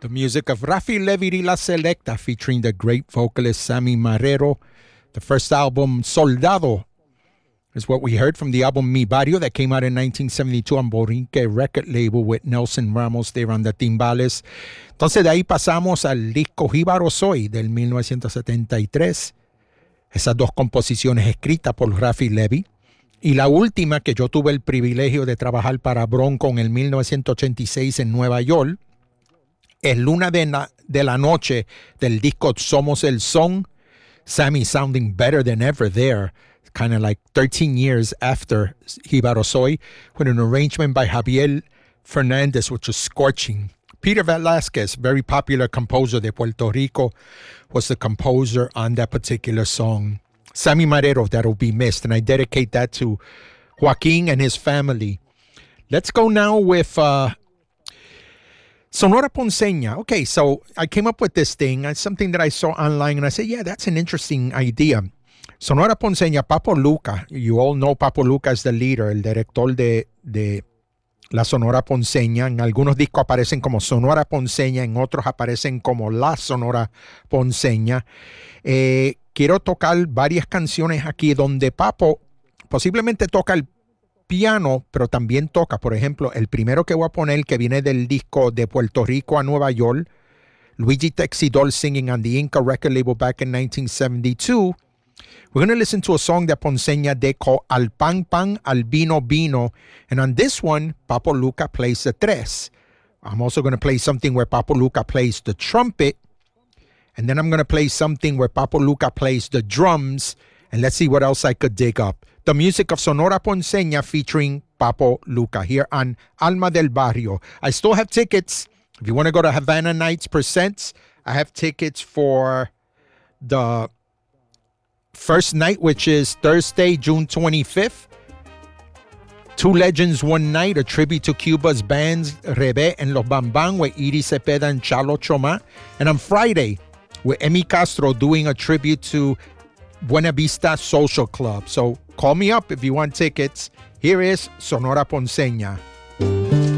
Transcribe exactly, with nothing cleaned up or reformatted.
The music of Rafi Levy y La Selecta featuring the great vocalist Sammy Marrero. The first album, Soldado, is what we heard from the album Mi Barrio that came out in nineteen seventy-two on Borinque record label with Nelson Ramos there on the timbales. Entonces de ahí pasamos al disco Jíbaro Soy del mil novecientos setenta y tres. Esas dos composiciones escritas por Rafi Levy. Y la última que yo tuve el privilegio de trabajar para Bronco en el mil novecientos ochenta y seis en Nueva York, es Luna de, na- de la Noche del disco Somos el Son. Sammy sounding better than ever there, kind of like thirteen years after Jíbaro Soy, with an arrangement by Javier Fernandez, which was scorching. Peter Velázquez, very popular composer de Puerto Rico, was the composer on that particular song. Sammy Marrero, that'll be missed, and I dedicate that to Joaquin and his family. Let's go now with uh, Sonora Ponceña. Okay, so I came up with this thing. It's something that I saw online, and I said, yeah, that's an interesting idea. Sonora Ponceña, Papo Luca. You all know Papo Luca is the leader, el director de, de la Sonora Ponceña. En algunos discos aparecen como Sonora Ponceña, en otros aparecen como La Sonora Ponceña. Eh, quiero tocar varias canciones aquí donde Papo posiblemente toca el piano, pero también toca, por ejemplo, el primero que voy a poner, que viene del disco De Puerto Rico a Nueva York, Luigi Texidor singing on the Inca record label back in nineteen seventy-two. We're going to listen to a song that Ponceña did called Al Pan Pan, Al Vino Vino. And on this one, Papo Luca plays the tres. I'm also going to play something where Papo Luca plays the trumpet. And then I'm going to play something where Papo Luca plays the drums. And let's see what else I could dig up. The music of Sonora Ponceña featuring Papo Luca here on Alma del Barrio. I still have tickets. If you want to go to Havana Nights Presents, I have tickets for the first night, which is Thursday, June twenty-fifth. Two Legends, One Night, a tribute to Cuba's bands Rebe and Los Bambán with Iri Cepeda and Chalo Choma. And on Friday, with Emi Castro doing a tribute to Buena Vista Social Club. So call me up if you want tickets. Here is Sonora Ponceña.